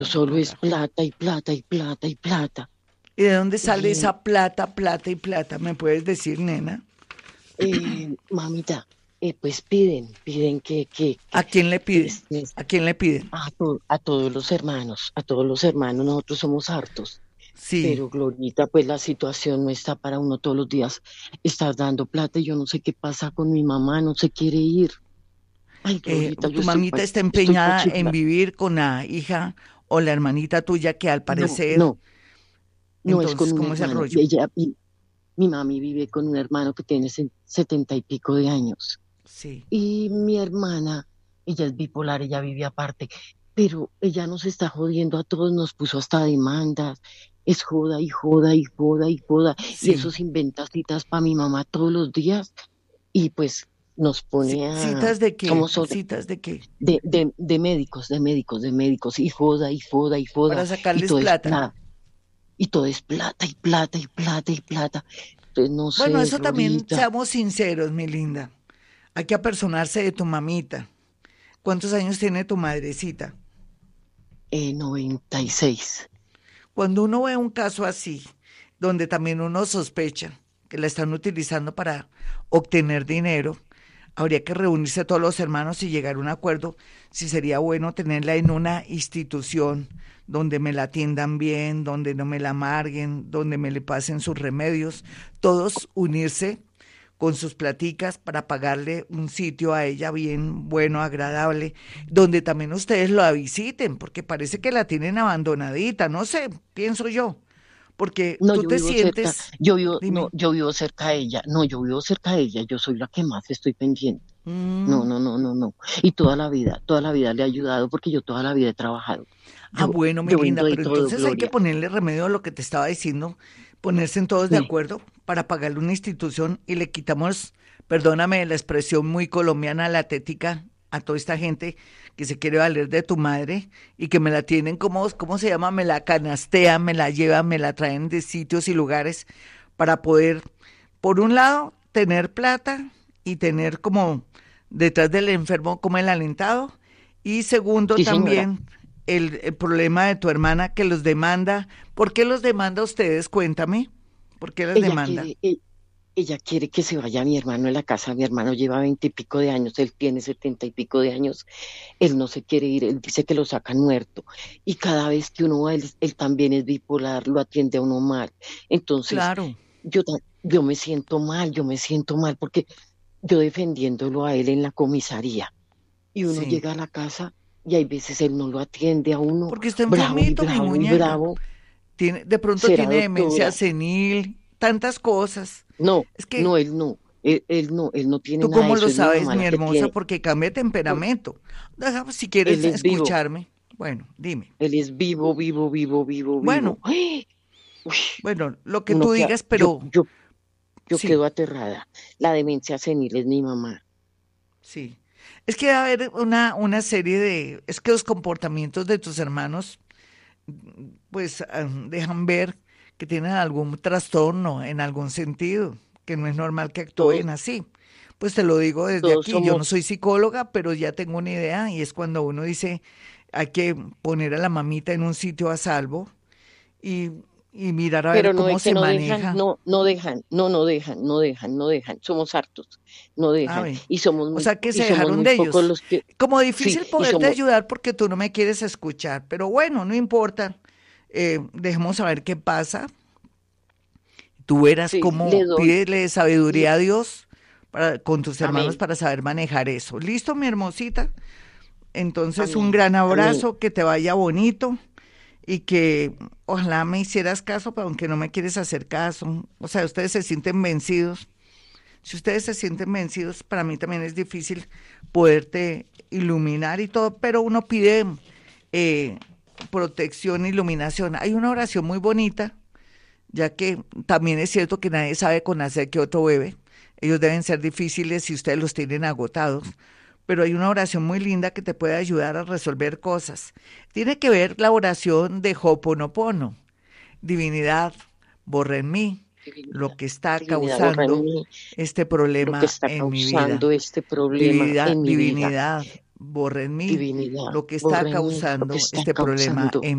solo es plata y plata y plata y plata. ¿Y de dónde sale Y, esa plata, plata y plata? ¿Me puedes decir, nena? mamita, pues piden ¿A quién le piden? este, ¿A quién le piden? a todos los hermanos, nosotros somos hartos. Sí. Pero Glorita, pues la situación no está para uno todos los días estar dando plata y yo no sé qué pasa con mi mamá, no se quiere ir. Ay, Glorita, ¿Tu mamita está estoy empeñada en pachifla. vivir con la hija o la hermanita tuya que al No, parecer, no, no es con entonces, un ¿cómo es el hermano. rollo? Mi mami vive con un hermano que tiene 70 y pico de años. Sí. Y mi hermana, ella es bipolar, ella vive aparte, pero ella nos está jodiendo a todos, nos puso hasta demandas, es joda y joda y joda y joda, y eso Sí. se inventa citas para mi mamá todos los días, y pues nos pone a, ¿Citas de qué? somos solo- ¿Citas de qué? de médicos, y joda y joda y joda, Para y sacarles todo es plata. plata, y todo es plata y plata y plata y plata. Entonces, no Bueno, sé, eso también, Glorita, seamos sinceros, mi linda. Hay que apersonarse de tu mamita. ¿Cuántos años tiene tu madrecita? 96. Cuando uno ve un caso así, donde también uno sospecha que la están utilizando para obtener dinero, habría que reunirse todos los hermanos y llegar a un acuerdo si sería bueno tenerla en una institución donde me la atiendan bien, donde no me la amarguen, donde me le pasen sus remedios, todos unirse con sus platicas para pagarle un sitio a ella bien bueno, agradable, donde también ustedes la visiten, porque parece que la tienen abandonadita, no sé, pienso yo, porque No, tú yo te vivo cerca, sientes, yo vivo, no, dime, yo vivo cerca de ella, no, yo vivo cerca de ella, yo soy la que más estoy pendiente. No, mm, no, no, no, no. Y toda la vida le he ayudado porque yo toda la vida he trabajado. bueno, mi Yo linda, vendo de pero todo, entonces hay que Gloria. ponerle remedio a lo que te estaba diciendo, ponerse en todos de Sí, acuerdo para pagarle una institución y le quitamos, perdóname la expresión muy colombiana, la tética a toda esta gente que se quiere valer de tu madre y que me la tienen como, ¿cómo se llama? Me la canastean, me la llevan, me la traen de sitios y lugares para poder, por un lado, tener plata y tener como detrás del enfermo como el alentado y segundo sí, señora. también el problema de tu hermana que los demanda. ¿Por qué los demanda a ustedes? Cuéntame. ¿Por qué los Ella demanda? quiere, ella quiere que se vaya mi hermano en la casa. Mi hermano lleva 20 y pico de años, él tiene 70 y pico de años. Él no se quiere ir, él dice que lo sacan muerto. Y cada vez que uno va, él también es bipolar, lo atiende a uno mal. Entonces, Claro, yo yo me siento mal porque yo defendiéndolo a él en la comisaría y uno sí. llega a la casa y hay veces él no lo atiende a uno Porque está bravo y enfermito, mi bravo y muñeca. bravo. Tiene, de pronto Será tiene demencia doctora. senil, tantas cosas. No, Es que él no tiene tú nada de cómo lo eso, es mi sabes, mamá mi la que hermosa, tiene. porque cambia de Por, temperamento. Deja, pues, si quieres él es vivo, escucharme. Bueno, dime. él es vivo, vivo, vivo, vivo, vivo. Bueno, ¡Ay! Uy, bueno, lo que uno tú que digas, pero yo sí. quedo aterrada. La demencia senil es mi mamá. Sí. Es que va a haber una serie de, es que los comportamientos de tus hermanos, pues dejan ver que tienen algún trastorno en algún sentido, que no es normal que Todos, actúen así. Pues te lo digo desde todos aquí, yo no somos, soy psicóloga, pero ya tengo una idea y es cuando uno dice, hay que poner a la mamita en un sitio a salvo y, y mirar a ver pero no cómo es que se no dejan, maneja. no dejan, no dejan, no dejan, no dejan. Somos hartos, no A dejan. ver, o sea que Y se somos dejaron muy de pocos ellos. los que, Como sí, difícil y poderte somos, ayudar porque tú no me quieres escuchar, pero bueno, no importa. Dejemos saber qué pasa. Tú verás sí, le cómo doy, pídele le- sabiduría a Dios con tus hermanos amén, para saber manejar eso. ¿Listo, mi hermosita? Entonces, un amén, gran amén. abrazo, que te vaya bonito y que ojalá me hicieras caso, pero aunque no me quieres hacer caso. O sea, ustedes se sienten vencidos. Si ustedes se sienten vencidos, para mí también es difícil poderte iluminar y todo, pero uno pide eh, protección, iluminación. Hay una oración muy bonita, ya que también es cierto que nadie sabe con hacer que otro bebe. Ellos deben ser difíciles si ustedes los tienen agotados, pero hay una oración muy linda que te puede ayudar a resolver cosas. Tiene que ver la oración de Hoponopono. Divinidad, borra en mí lo Divinidad, que está divinidad, borra en causando mí este lo que problema está en mi vida. causando este problema Divinidad, en mi vida. divinidad, borra en mí Divinidad, lo que está borra en mí lo que causando está este problema causando en